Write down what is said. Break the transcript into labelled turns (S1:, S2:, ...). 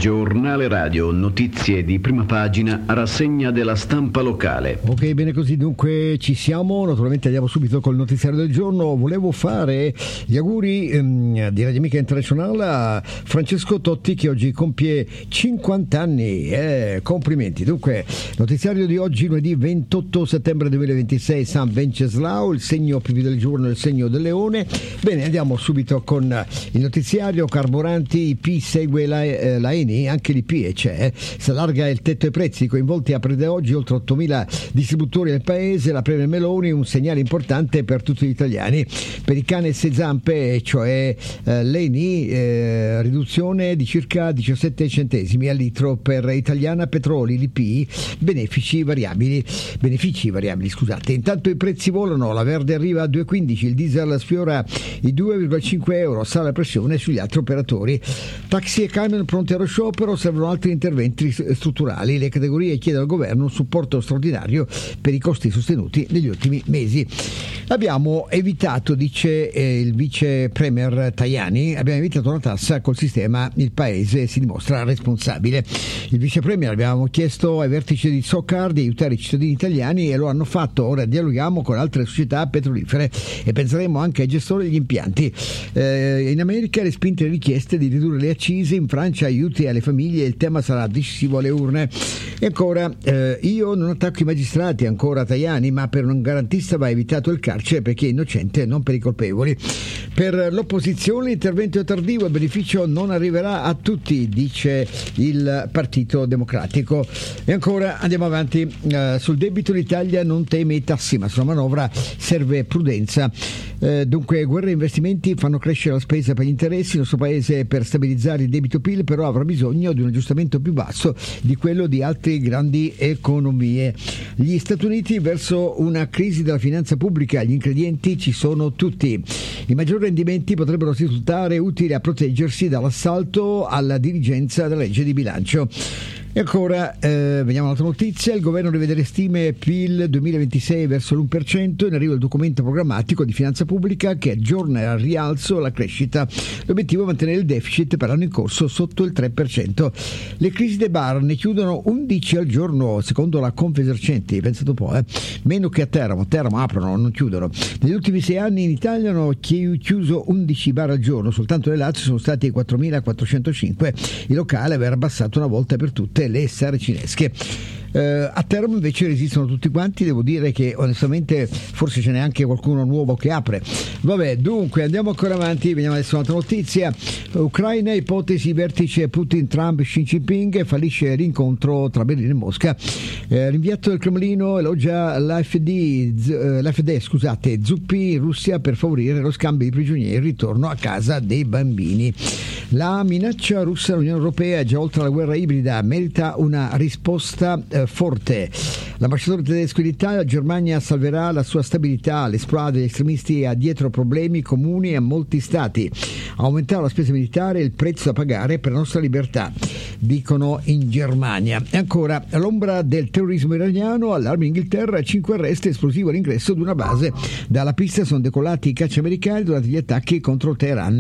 S1: Giornale radio, notizie di prima pagina, rassegna della stampa locale.
S2: Ok, bene così, dunque ci siamo, naturalmente andiamo subito col notiziario del giorno. Volevo fare gli auguri di Radio Amica Internazionale a Francesco Totti che oggi compie 50 anni, complimenti. Dunque, notiziario di oggi, lunedì 28 settembre 2026, San Venceslao, il segno più del giorno è il segno del leone. Bene, andiamo subito con il notiziario. Carburanti, IP segue la Eni, anche l'IP c'è, si allarga il tetto ai prezzi, coinvolti a da oggi oltre 8.000 distributori nel paese. La Premier Meloni, un segnale importante per tutti gli italiani. Per i cani e sei zampe, cioè l'Eni, riduzione di circa 17 centesimi al litro per Italiana Petroli, l'IP, benefici variabili, scusate. Intanto i prezzi volano, la verde arriva a 2,15, il diesel sfiora i 2,5 euro, sale la pressione sugli altri operatori. Taxi e camion pronti allo sciopero, servono altri interventi strutturali. Le categorie chiedono al governo un supporto straordinario per i costi sostenuti negli ultimi mesi. Abbiamo evitato, dice il vice premier Tajani, abbiamo evitato una tassa col sistema, il paese si dimostra responsabile. Il vice premier, abbiamo chiesto ai vertici di Socar di aiutare i cittadini italiani e lo hanno fatto. Ora dialoghiamo con altre società petrolifere e penseremo anche ai gestori degli impianti. In America respinte le richieste di ridurre le accise, in Francia aiuti alle famiglie, il tema sarà decisivo alle urne. E ancora, io non attacco i magistrati, ancora Tajani, ma per un garantista va evitato il carcere perché è innocente, non per i colpevoli. Per l'opposizione l'intervento è tardivo e il beneficio non arriverà a tutti, dice il Partito Democratico. E ancora andiamo avanti, sul debito l'Italia non teme i tassi, ma sulla manovra serve prudenza. Dunque guerra e investimenti fanno crescere la spesa per gli interessi. Il nostro paese, per stabilizzare il debito PIL, però avrà bisogno di un aggiustamento più basso di quello di altre grandi economie. Gli Stati Uniti verso una crisi della finanza pubblica, gli ingredienti ci sono tutti. I maggiori rendimenti potrebbero risultare utili a proteggersi dall'assalto alla dirigenza della legge di bilancio. E ancora, vediamo un'altra notizia. Il governo rivede le stime PIL 2026 verso l'1%, in arrivo il documento programmatico di finanza pubblica che aggiorna al rialzo la crescita. L'obiettivo è mantenere il deficit per l'anno in corso sotto il 3%. Le crisi dei bar ne chiudono 11 al giorno, secondo la Confesercenti, pensate un po', meno che a Teramo aprono, non chiudono. Negli ultimi 6 anni in Italia hanno chiuso 11 bar al giorno, soltanto le Lazio sono stati 4.405, il locale aver abbassato una volta per tutte le saracinesche. A Teramo invece resistono tutti quanti, devo dire che onestamente forse ce n'è anche qualcuno nuovo che apre. Vabbè, dunque andiamo ancora avanti, vediamo adesso un'altra notizia. Ucraina, ipotesi vertice Putin, Trump, Xi Jinping, fallisce l'incontro tra Berlino e Mosca. L'inviato del Cremlino elogia l'AfD, Zuppi in Russia per favorire lo scambio di prigionieri e il ritorno a casa dei bambini. La minaccia russa all'Unione Europea è già oltre la guerra ibrida, merita una risposta forte. L'ambasciatore tedesco in Italia: la Germania salverà la sua stabilità, l'esplosione degli estremisti ha dietro problemi comuni a molti stati. Aumentare la spesa militare è il prezzo da pagare per la nostra libertà, dicono in Germania. E ancora, l'ombra del terrorismo iraniano, allarme in Inghilterra, 5 arresti, esplosivo all'ingresso di una base. Dalla pista sono decollati i caccia americani durante gli attacchi contro Teheran.